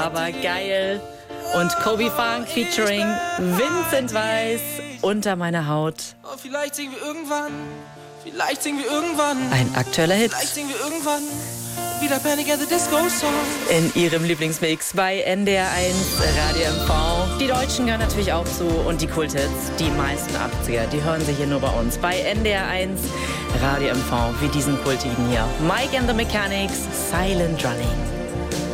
aber geil. Und Kobe Funk featuring Vincent Weiss, Unter meiner Haut. Oh, vielleicht singen wir irgendwann. Vielleicht singen wir irgendwann. Ein aktueller Hit. Vielleicht singen wir irgendwann wieder Panic at the Disco Song. In ihrem Lieblingsmix bei NDR 1 Radio MV. Die Deutschen gehören natürlich auch zu und die Kulthits, die meisten 80er, die hören Sie hier nur bei uns. Bei NDR 1 Radio MV, wie diesen kultigen hier. Mike and the Mechanics, Silent Running.